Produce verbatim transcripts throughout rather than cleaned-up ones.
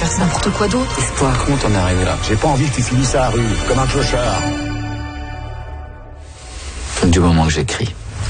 faire ça. N'importe quoi d'autre. Espoir, comment t'en es arrivé là? J'ai pas envie que tu finisses à la rue, comme un clochard. Du moment que j'écris.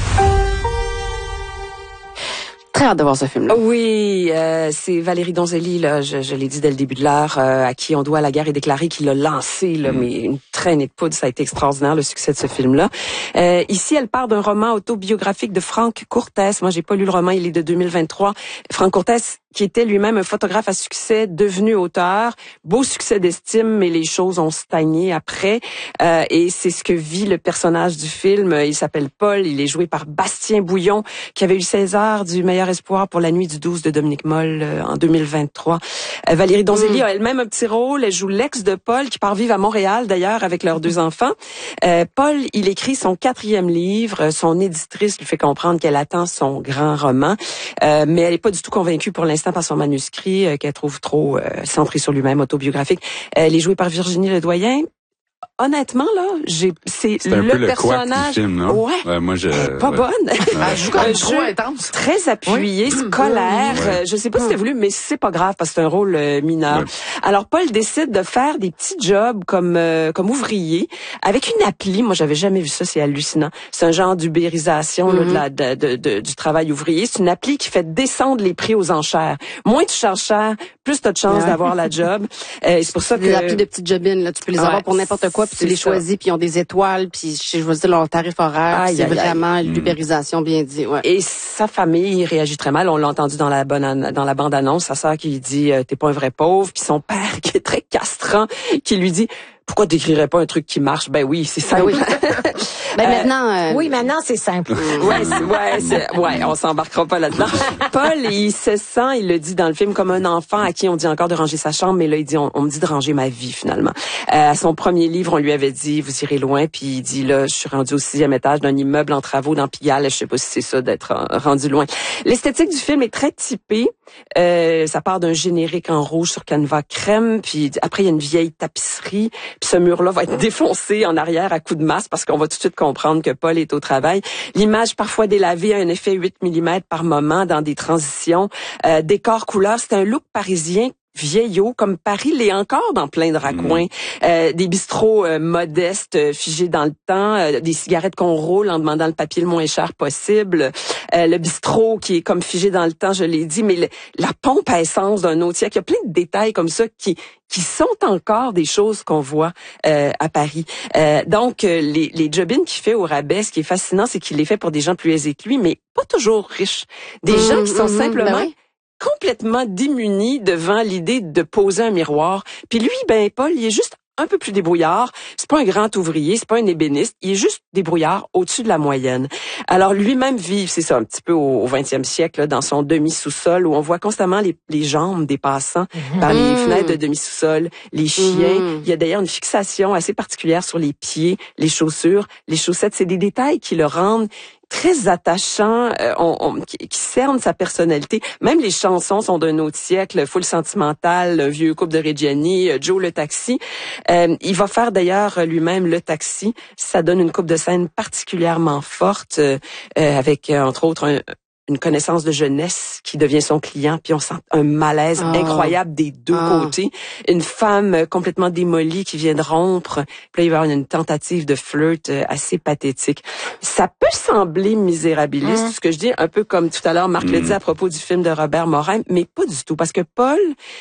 Très hâte de voir ce film-là. Oui, euh, c'est Valérie Donzelli, là, je, je l'ai dit dès le début de l'heure, euh, à qui on doit La guerre est déclarée, qui l'a lancé, là, mm. mais une traînée de poudre, ça a été extraordinaire, le succès de ce film-là. Euh, ici, elle part d'un roman autobiographique de Franck Courtès. Moi, j'ai pas lu le roman, il est de deux mille vingt-trois. Franck Courtès, qui était lui-même un photographe à succès, devenu auteur. Beau succès d'estime, mais les choses ont stagné après. Euh, et c'est ce que vit le personnage du film. Il s'appelle Paul, il est joué par Bastien Bouillon, qui avait eu le César du meilleur espoir pour La nuit du douze de Dominique Moll euh, en deux mille vingt-trois. Euh, Valérie Donzelli mmh. a elle-même un petit rôle. Elle joue l'ex de Paul, qui part vivre à Montréal, d'ailleurs, avec leurs deux enfants. Euh, Paul, il écrit son quatrième livre. Son éditrice lui fait comprendre qu'elle attend son grand roman. Euh, mais elle n'est pas du tout convaincue pour l'instant par son manuscrit euh, qu'elle trouve trop euh, centré sur lui-même, autobiographique. Elle est jouée par Virginie Ledoyen. Honnêtement, là, j'ai, c'est, c'est un le peu le personnage. Du film, non? Ouais. ouais. Moi, je. Pas ouais. bonne. Elle joue comme trop intense. Très appuyée, oui. scolaire. Ouais. Je sais pas si c'était voulu, mais c'est pas grave parce que c'est un rôle euh, mineur. Ouais. Alors, Paul décide de faire des petits jobs comme euh, comme ouvrier avec une appli. Moi, j'avais jamais vu ça. C'est hallucinant. C'est un genre d'ubérisation mm-hmm. là, de la, de, de, de, du travail ouvrier. C'est une appli qui fait descendre les prix aux enchères. Moins tu charges cher, plus t'as de chances ouais. d'avoir la job. Euh, c'est pour ça que des applis de petites jobines, là, tu peux les ouais. avoir pour n'importe quoi, puis tu les ça. choisis. Puis ils ont des étoiles, puis je veux dire leur tarif horaire, aïe, c'est aïe, vraiment aïe. L'ubérisation bien dit. Ouais. Et sa famille réagit très mal. On l'a entendu dans la bonne dans la bande annonce, sa sœur qui lui dit euh, t'es pas un vrai pauvre, puis son père qui est très castrant, qui lui dit pourquoi t'écrirais pas un truc qui marche? Ben oui, c'est simple. Ben, oui. ben maintenant, euh... oui, maintenant c'est simple. ouais, c'est, ouais, c'est, ouais, on s'embarquera pas là-dedans. Paul, il se sent, il le dit dans le film, comme un enfant à qui on dit encore de ranger sa chambre, mais là il dit, on, on me dit de ranger ma vie finalement. Euh, à son premier livre, on lui avait dit, vous irez loin, puis il dit là, je suis rendu au sixième étage d'un immeuble en travaux dans Pigalle. Je sais pas si c'est ça d'être rendu loin. L'esthétique du film est très typée. Euh, ça part d'un générique en rouge sur canevas crème, puis après il y a une vieille tapisserie. Puis ce mur-là va être défoncé en arrière à coups de masse parce qu'on va tout de suite comprendre que Paul est au travail. L'image parfois délavée a un effet huit millimètres par moment dans des transitions. Euh, décor couleur, c'est un look parisien vieillot, comme Paris l'est encore dans plein de raccoins. Mmh. Euh, des bistrots euh, modestes, euh, figés dans le temps, euh, des cigarettes qu'on roule en demandant le papier le moins cher possible. Euh, le bistrot qui est comme figé dans le temps, je l'ai dit, mais le, la pompe à essence d'un autre siècle. Il y a plein de détails comme ça qui qui sont encore des choses qu'on voit euh, à Paris. Euh, donc, euh, les, les jobines qu'il fait au rabais, ce qui est fascinant, c'est qu'il les fait pour des gens plus aisés que lui, mais pas toujours riches. Des mmh, gens qui sont mmh, simplement... Ben oui. complètement démuni devant l'idée de poser un miroir. Puis lui, ben Paul, il est juste un peu plus débrouillard. C'est pas un grand ouvrier, c'est pas un ébéniste. Il est juste débrouillard au-dessus de la moyenne. Alors lui-même vit, c'est ça, un petit peu au vingtième siècle, là, dans son demi-sous-sol, où on voit constamment les, les jambes des passants mmh. par les fenêtres de demi-sous-sol, les chiens. Mmh. Il y a d'ailleurs une fixation assez particulière sur les pieds, les chaussures, les chaussettes. C'est des détails qui le rendent très attachant, euh, on, on, qui, qui cerne sa personnalité. Même les chansons sont d'un autre siècle, Full Sentimental, un vieux couple de Reggiani, Joe le taxi. Euh, il va faire d'ailleurs lui-même le taxi. Ça donne une coupe de scène particulièrement forte, euh, avec euh, entre autres un, une connaissance de jeunesse qui devient son client, puis on sent un malaise oh. incroyable des deux oh. côtés. Une femme complètement démolie qui vient de rompre, puis là, il va y avoir une tentative de flirt assez pathétique. Ça peut sembler misérabiliste, mm. ce que je dis, un peu comme tout à l'heure, Marc mm. le dit à propos du film de Robert Morin, mais pas du tout, parce que Paul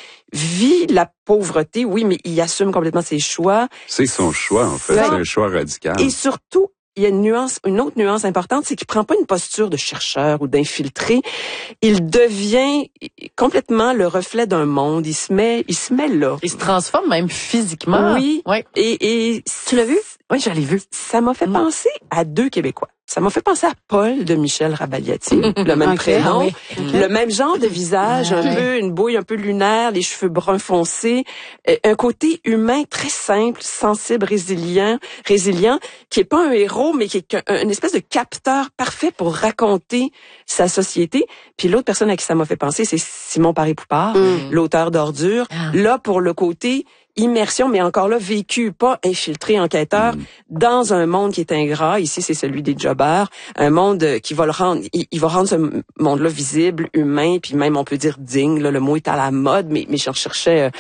vit la pauvreté, oui, mais il assume complètement ses choix. C'est son choix, en fait, c'est un choix radical. Et surtout, il y a une nuance, une autre nuance importante, c'est qu'il prend pas une posture de chercheur ou d'infiltré. Il devient complètement le reflet d'un monde. Il se met, il se met là. Il se transforme même physiquement. Oui. Ouais. Et, et tu l'as vu? Oui, je l'ai vu. Ça m'a fait mmh. penser à deux Québécois. Ça m'a fait penser à Paul de Michel Rabaliati, le même okay, prénom, ah oui. okay. le même genre de visage, ah, un oui. peu une bouille un peu lunaire, les cheveux bruns foncés, un côté humain très simple, sensible, résilient, résilient, qui est pas un héros, mais qui est une espèce de capteur parfait pour raconter sa société. Puis l'autre personne à qui ça m'a fait penser, c'est Simon Paré-Poupard, mm. l'auteur d'Ordures. Ah. Là, pour le côté immersion, mais encore là, vécu, pas infiltré, enquêteur, mmh. dans un monde qui est ingrat. Ici, c'est celui des jobbers. Un monde qui va le rendre, il, il va rendre ce monde-là visible, humain, puis même, on peut dire digne. Là, le mot est à la mode, mais, mais j'en cherchais